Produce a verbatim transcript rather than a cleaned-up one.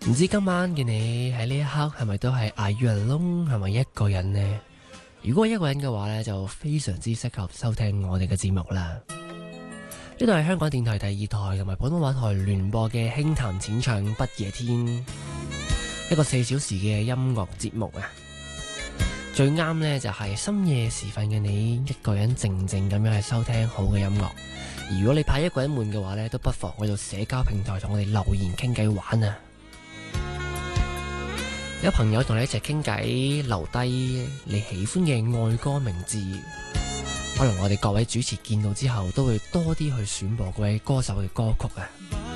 唔知今晚嘅你喺呢一刻係咪都係 Are you alone？ 係咪一個人呢？如果係一個人嘅話呢，就非常之適合收聽我哋嘅節目啦。呢度係香港電台第二台同埋普通話台聯播嘅輕談淺唱不夜天，一個四小時嘅音樂節目啊！最啱呢就係深夜時分嘅你一個人靜靜咁樣去收聽好嘅音樂。而如果你怕一個人悶嘅話呢，都不妨去到社交平台同我哋留言傾偈玩啊！有朋友同你一齊傾偈，留低你喜歡嘅愛歌名字，可能我哋各位主持見到之後都會多啲去選播各位歌手嘅歌曲啊！